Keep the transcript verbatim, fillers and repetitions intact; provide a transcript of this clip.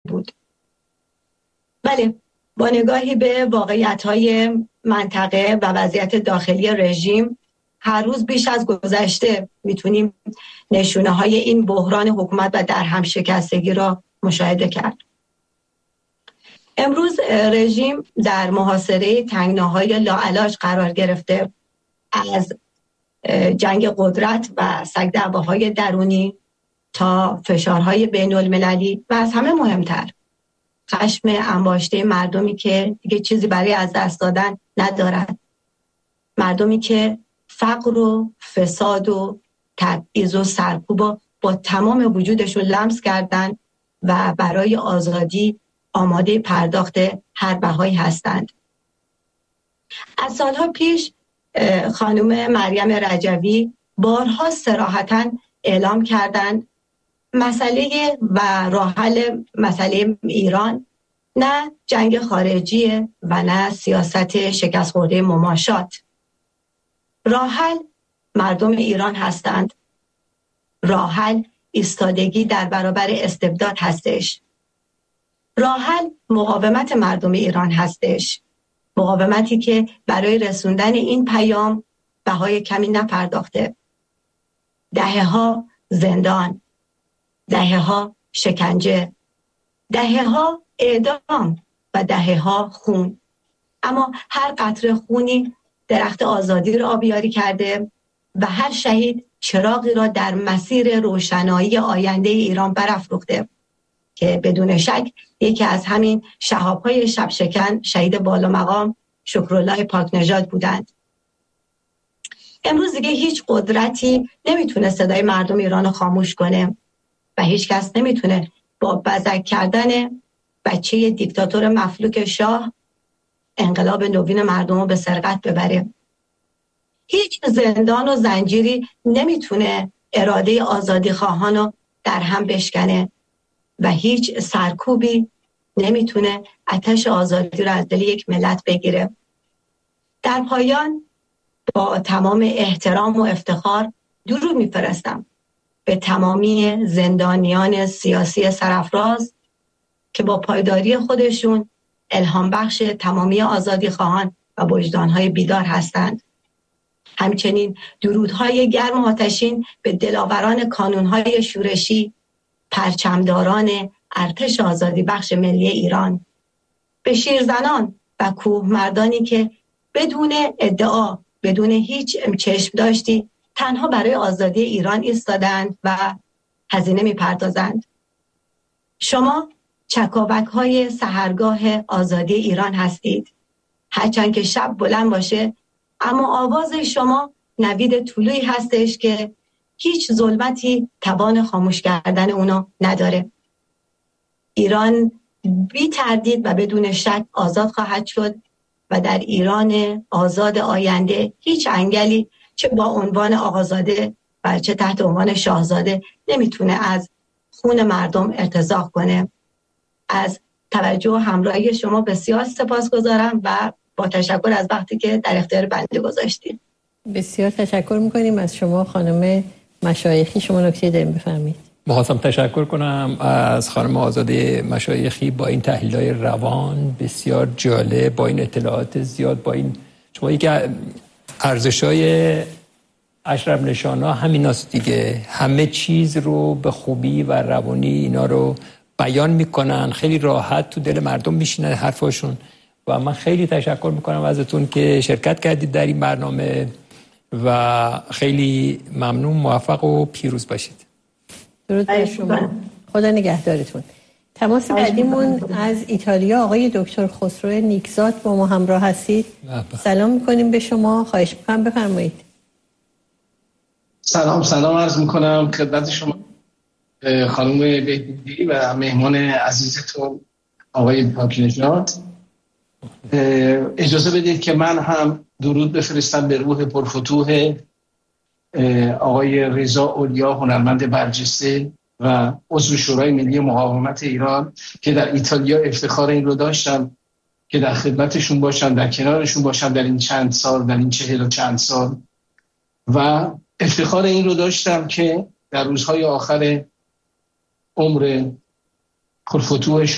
بود. بله، با نگاهی به واقعیت‌های منطقه و وضعیت داخلی رژیم، هر روز بیش از گذشته میتونیم نشونه‌های این بحران حکومت و در هم شکستگی را مشاهده کرد. امروز رژیم در محاصره تنگناهای لاعلاج قرار گرفته، از جنگ قدرت و سگ‌دعواهای درونی تا فشارهای بین المللی و از همه مهمتر خشم انباشته مردمی که دیگه چیزی برای از دست دادن ندارد، مردمی که فقر و فساد و تبعیض و سرکوب با تمام وجودشون لمس کردن و برای آزادی آماده پرداخت هر بهایی هستند. از سالها پیش خانم مریم رجوی بارها صراحتاً اعلام کردند مسئله و راه حل مسئله ایران نه جنگ خارجی و نه سیاست شکست خورده مماشات. راه حل مردم ایران هستند. راه حل ایستادگی در برابر استبداد هستش. راه حل مقاومت مردم ایران هستش. مقاومتی که برای رسوندن این پیام بهای کمی نپرداخته. دهه‌ها زندان، دهه‌ها شکنجه، دهه‌ها اعدام و دهه‌ها خون. اما هر قطره خونی درخت آزادی را آبیاری کرده و هر شهید چراغی را در مسیر روشنایی آینده ایران برافروخته که بدون شک یکی از همین شهاب‌های شبشکن شهید بالا مقام شکرالله پاک نژاد بودند. امروز دیگه هیچ قدرتی نمیتونه صدای مردم ایران رو خاموش کنه و هیچ کس نمیتونه با بزک کردن بچه دیکتاتور مفلوک شاه انقلاب نوین مردم رو به سرقت ببره. هیچ زندان و زنجیری نمیتونه اراده آزادی خواهان رو در هم بشکنه و هیچ سرکوبی نمیتونه آتش آزادی رو از دل یک ملت بگیره. در پایان با تمام احترام و افتخار درود میفرستم به تمامی زندانیان سیاسی سرافراز که با پایداری خودشون الهام بخش تمامی آزادی خواهان و وجدانهای بیدار هستند. همچنین درودهای گرم و آتشین به دلاوران کانونهای شورشی، پرچمداران ارتش آزادی بخش ملی ایران، به شیرزنان و کوهمردانی که بدون ادعا، بدون هیچ چشم داشتی تنها برای آزادی ایران ایستادند و هزینه می‌پردازند. شما چکاوک های سحرگاه آزادی ایران هستید. هرچند که شب بلند باشه اما آواز شما نوید طلوعی هستش که هیچ ظلمتی توان خاموش کردن اونا نداره. ایران بی تردید و بدون شک آزاد خواهد شد و در ایران آزاد آینده هیچ انگلی چه با عنوان آقازاده و چه تحت عنوان شاهزاده نمیتونه از خون مردم ارتزاق کنه. از توجه و همراهی شما بسیار سپاسگزارم و با تشکر از وقتی که در اختیار بنده گذاشتید. بسیار تشکر میکنیم از شما خانم مشایخی. شما نکته داریم بفرمایید. می‌خواستم تشکر کنم از خانم آزاده مشایخی با این تحلیل‌های روان بسیار جالب، با این اطلاعات زیاد، با این شما یکی ارزش‌های اشرف نشان‌ها همیناست دیگه، همه چیز رو به خوبی و روانی اینا رو بیان میکنن، خیلی راحت تو دل مردم میشینه حرفاشون و من خیلی تشکر میکنم ازتون که شرکت کردید در این برنامه و خیلی ممنون، موفق و پیروز باشید. درود بر شما، خدا نگهدارتون. تماس بعدیمون از ایتالیا آقای دکتر خسرو نیکزاد با ما همراه هستید. سلام میکنیم به شما، خواهش میکنم بفرمایید. سلام سلام عرض میکنم خدمت شما خانم بهبودی و مهمان عزیزتون آقای پاک نژاد. اجازه بدید که من هم درود بفرستم به روح پرفتوح آقای رضا اولیا، هنرمند برجسته و عضو شورای ملی مقاومت ایران که در ایتالیا افتخار این رو داشتم که در خدمتشون باشم، در کنارشون باشم در این چند سال، در این چهل و چند سال، و افتخار این رو داشتم که در روزهای آخر عمر پرفتوحشون